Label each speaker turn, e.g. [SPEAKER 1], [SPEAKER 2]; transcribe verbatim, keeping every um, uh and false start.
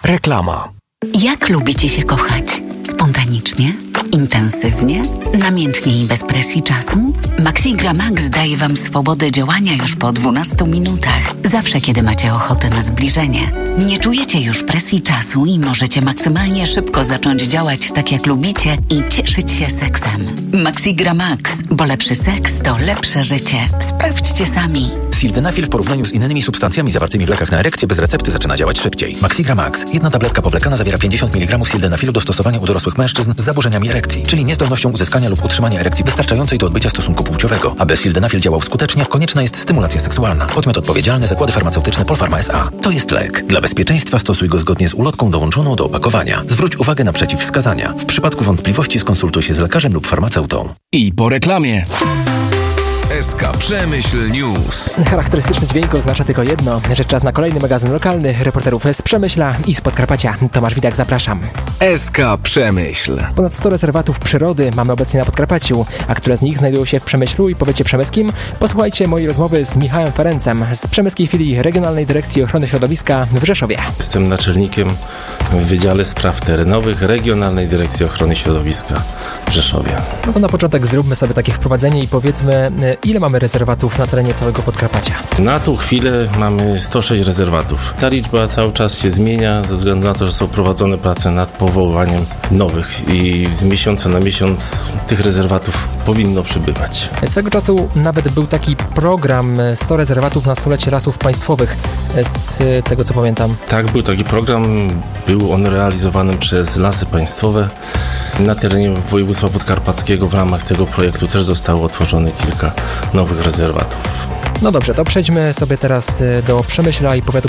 [SPEAKER 1] Reklama.
[SPEAKER 2] Jak lubicie się kochać? Spontanicznie? Intensywnie? Namiętnie i bez presji czasu? Maxigra Max daje Wam swobodę działania już po dwunastu minutach. Zawsze, kiedy macie ochotę na zbliżenie. Nie czujecie już presji czasu i możecie maksymalnie szybko zacząć działać tak, jak lubicie i cieszyć się seksem. Maxigra Max, bo lepszy seks to lepsze życie. Sprawdźcie sami.
[SPEAKER 3] Sildenafil w porównaniu z innymi substancjami zawartymi w lekach na erekcję bez recepty zaczyna działać szybciej. Maxigra Max. Jedna tabletka powlekana zawiera pięćdziesiąt miligramów sildenafilu do stosowania u dorosłych mężczyzn z zaburzeniami erekcji, czyli niezdolnością uzyskania lub utrzymania erekcji wystarczającej do odbycia stosunku płciowego. Aby sildenafil działał skutecznie, konieczna jest stymulacja seksualna. Podmiot odpowiedzialny: Zakłady Farmaceutyczne Polpharma S A. To jest lek. Dla bezpieczeństwa stosuj go zgodnie z ulotką dołączoną do opakowania. Zwróć uwagę na przeciwwskazania. W przypadku wątpliwości skonsultuj się z lekarzem lub farmaceutą.
[SPEAKER 1] I po reklamie.
[SPEAKER 4] S K Przemyśl News.
[SPEAKER 5] Charakterystyczny dźwięk oznacza tylko jedno, że czas na kolejny magazyn lokalny reporterów z Przemyśla i z Podkarpacia. Tomasz Widak, zapraszam.
[SPEAKER 1] S K Przemyśl.
[SPEAKER 5] Ponad sto rezerwatów przyrody mamy obecnie na Podkarpaciu, a które z nich znajdują się w Przemyślu i powiecie przemyskim? Posłuchajcie mojej rozmowy z Michałem Ferencem z przemyskiej filii Regionalnej Dyrekcji Ochrony Środowiska w Rzeszowie.
[SPEAKER 6] Jestem naczelnikiem w Wydziale Spraw Terenowych Regionalnej Dyrekcji Ochrony Środowiska w Rzeszowie.
[SPEAKER 5] No to na początek zróbmy sobie takie wprowadzenie i powiedzmy, ile mamy rezerwatów na terenie całego Podkarpacia.
[SPEAKER 6] Na tą chwilę mamy sto sześć rezerwatów. Ta liczba cały czas się zmienia ze względu na to, że są prowadzone prace nad powoływaniem nowych i z miesiąca na miesiąc tych rezerwatów powinno przybywać.
[SPEAKER 5] Swego czasu nawet był taki program sto rezerwatów na stulecie lasów państwowych, z tego co pamiętam.
[SPEAKER 6] Tak, był taki program, był on realizowany przez Lasy Państwowe. Na terenie województwa podkarpackiego w ramach tego projektu też zostało otworzone kilka nowych rezerwatów.
[SPEAKER 5] No dobrze, to przejdźmy sobie teraz do Przemyśla i powiatu